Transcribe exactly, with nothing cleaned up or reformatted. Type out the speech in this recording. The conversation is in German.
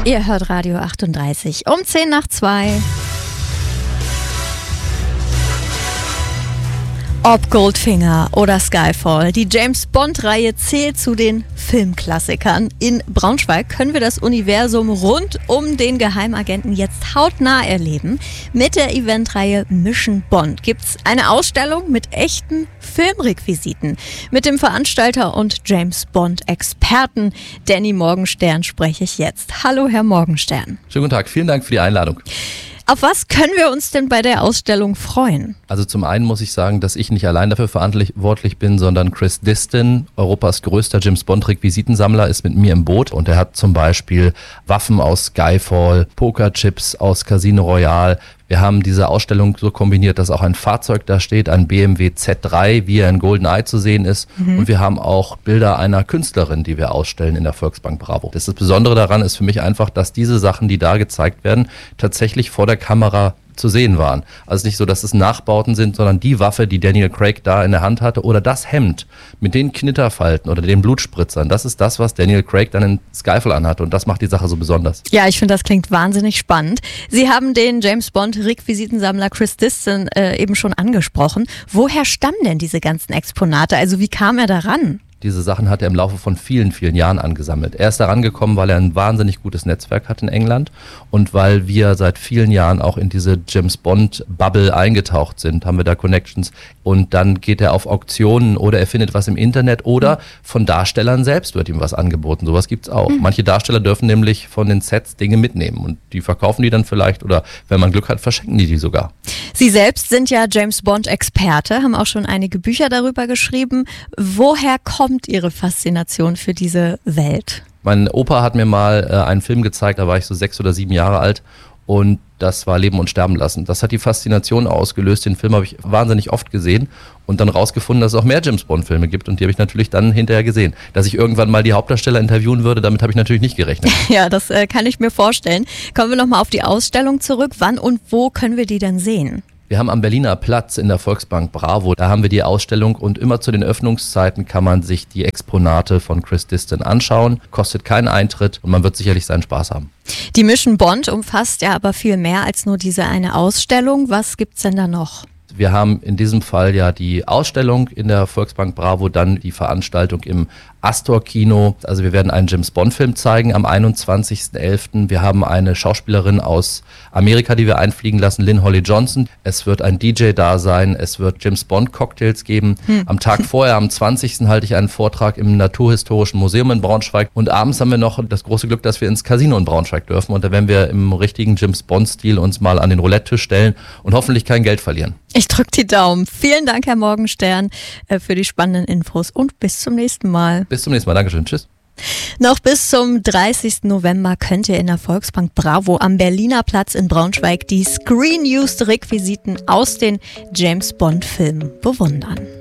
Ihr hört Radio achtunddreißig um zehn nach zwei. Ob Goldfinger oder Skyfall, die James-Bond-Reihe zählt zu den Filmklassikern. In Braunschweig können wir das Universum rund um den Geheimagenten jetzt hautnah erleben. Mit der Eventreihe Mission Bond gibt's eine Ausstellung mit echten Filmrequisiten. Mit dem Veranstalter und James-Bond-Experten Danny Morgenstern spreche ich jetzt. Hallo, Herr Morgenstern. Schönen guten Tag, vielen Dank für die Einladung. Auf was können wir uns denn bei der Ausstellung freuen? Also zum einen muss ich sagen, dass ich nicht allein dafür verantwortlich bin, sondern Chris Diston, Europas größter James-Bond-Requisitensammler, ist mit mir im Boot und er hat zum Beispiel Waffen aus Skyfall, Pokerchips aus Casino Royale. Wir haben diese Ausstellung so kombiniert, dass auch ein Fahrzeug da steht, ein B M W Z drei, wie er in GoldenEye zu sehen ist. Mhm. Und wir haben auch Bilder einer Künstlerin, die wir ausstellen in der Volksbank Bravo. Das Besondere daran ist für mich einfach, dass diese Sachen, die da gezeigt werden, tatsächlich vor der Kamera zu sehen waren. Also nicht so, dass es Nachbauten sind, sondern die Waffe, die Daniel Craig da in der Hand hatte oder das Hemd mit den Knitterfalten oder den Blutspritzern, das ist das, was Daniel Craig dann in Skyfall anhatte und das macht die Sache so besonders. Ja, ich finde, das klingt wahnsinnig spannend. Sie haben den James-Bond-Requisitensammler Chris Diston äh, eben schon angesprochen. Woher stammen denn diese ganzen Exponate? Also wie kam er daran? Diese Sachen hat er im Laufe von vielen, vielen Jahren angesammelt. Er ist da rangekommen, weil er ein wahnsinnig gutes Netzwerk hat in England und weil wir seit vielen Jahren auch in diese James-Bond-Bubble eingetaucht sind, haben wir da Connections. Und dann geht er auf Auktionen oder er findet was im Internet oder von Darstellern selbst wird ihm was angeboten. Sowas gibt's auch. Mhm. Manche Darsteller dürfen nämlich von den Sets Dinge mitnehmen und die verkaufen die dann vielleicht oder wenn man Glück hat, verschenken die die sogar. Sie selbst sind ja James-Bond-Experte, haben auch schon einige Bücher darüber geschrieben. Woher kommt Ihre Faszination für diese Welt? Mein Opa hat mir mal äh, einen Film gezeigt, da war ich so sechs oder sieben Jahre alt und das war Leben und Sterben lassen. Das hat die Faszination ausgelöst. Den Film habe ich wahnsinnig oft gesehen und dann rausgefunden, dass es auch mehr James-Bond-Filme gibt und die habe ich natürlich dann hinterher gesehen. Dass ich irgendwann mal die Hauptdarsteller interviewen würde, damit habe ich natürlich nicht gerechnet. Ja, das äh, kann ich mir vorstellen. Kommen wir nochmal auf die Ausstellung zurück. Wann und wo können wir die denn sehen? Wir haben am Berliner Platz in der Volksbank Bravo, da haben wir die Ausstellung und immer zu den Öffnungszeiten kann man sich die Exponate von Chris Diston anschauen. Kostet keinen Eintritt und man wird sicherlich seinen Spaß haben. Die Mission Bond umfasst ja aber viel mehr als nur diese eine Ausstellung. Was gibt's denn da noch? Wir haben in diesem Fall ja die Ausstellung in der Volksbank Bravo, dann die Veranstaltung im Astor-Kino. Also wir werden einen James-Bond-Film zeigen am einundzwanzigsten elften Wir haben eine Schauspielerin aus Amerika, die wir einfliegen lassen, Lynn Holly Johnson. Es wird ein D J da sein, es wird James-Bond-Cocktails geben. Hm. Am Tag vorher, am zwanzigsten halte ich einen Vortrag im Naturhistorischen Museum in Braunschweig. Und abends haben wir noch das große Glück, dass wir ins Casino in Braunschweig dürfen. Und da werden wir im richtigen James-Bond-Stil uns mal an den Roulette-Tisch stellen und hoffentlich kein Geld verlieren. Ich drücke die Daumen. Vielen Dank, Herr Morgenstern, für die spannenden Infos und bis zum nächsten Mal. Bis zum nächsten Mal. Dankeschön. Tschüss. Noch bis zum dreißigsten November könnt ihr in der Volksbank Bravo am Berliner Platz in Braunschweig die Screen-Used Requisiten aus den James-Bond-Filmen bewundern.